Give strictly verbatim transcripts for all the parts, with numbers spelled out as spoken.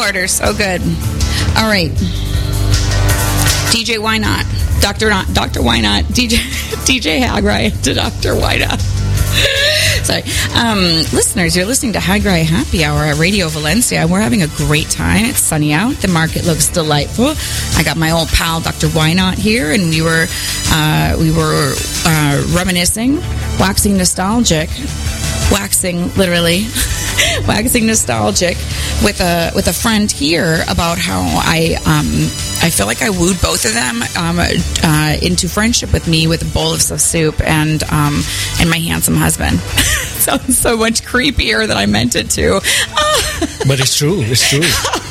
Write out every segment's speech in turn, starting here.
order. So good. All right. D J, why not? Doctor not Doctor Why Not? D J D J Hagrai to Doctor Why Not? Sorry. Um, listeners, you're listening to Hagrai Happy Hour at Radio Valencia. We're having a great time. It's sunny out. The market looks delightful. I got my old pal, Doctor Why Not, here, and we were uh, we were uh, reminiscing, waxing nostalgic, waxing literally, waxing nostalgic with a with a friend here about how I um, I feel like I wooed both of them um, uh, into friendship with me with a bowl of soup and um, and my handsome husband. Sounds so much creepier than I meant it to. But it's true. It's true.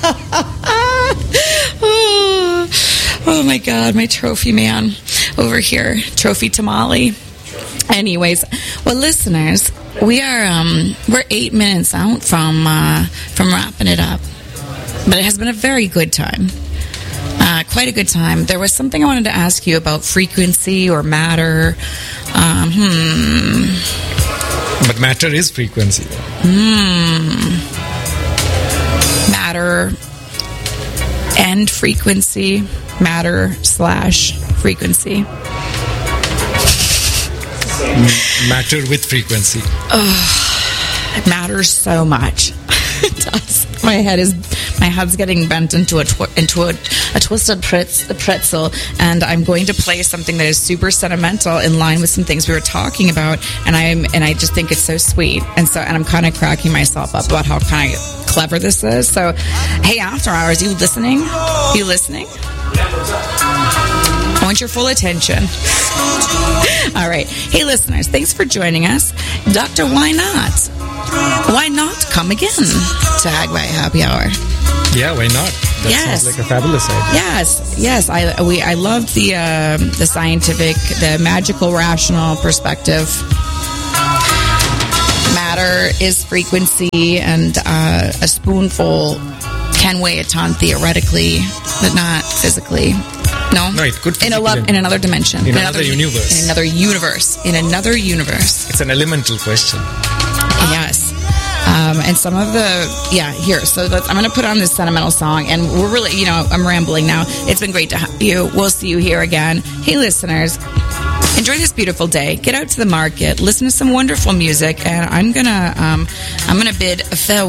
oh, oh my God, my trophy man over here, trophy tamale. Anyways, well, listeners, we are um, we're eight minutes out from uh, from wrapping it up, but it has been a very good time. Uh, quite a good time. There was something I wanted to ask you about frequency or matter. Um, hmm. But matter is frequency. Hmm. Matter and frequency. Matter slash frequency. Matter with frequency. Oh, it matters so much. It does. My head is, my head's getting bent into a tw- into a, a twisted pretz, a pretzel, and I'm going to play something that is super sentimental in line with some things we were talking about, and I'm and I just think it's so sweet, and so and I'm kind of cracking myself up about how kind of clever this is. So, hey, After Hours, you listening? You listening? I want your full attention. All right. Hey, listeners, thanks for joining us. Doctor Why Not? Why not come again to Hagrai Happy Hour? Yeah, why not? That yes. sounds like a fabulous idea. Yes, yes. I we I loved the uh, the scientific, the magical, rational perspective. Matter is frequency, and uh, a spoonful can weigh a ton theoretically, but not physically. No, no, it could in a lo- in another dimension, in, in another, another universe, in another universe, in another universe. It's an elemental question. Yes. Um, and some of the, yeah, here. So let's, I'm going to put on this sentimental song. And we're really, you know, I'm rambling now. It's been great to have you. We'll see you here again. Hey, listeners, enjoy this beautiful day. Get out to the market. Listen to some wonderful music. And I'm going to, um, I'm going to bid a farewell.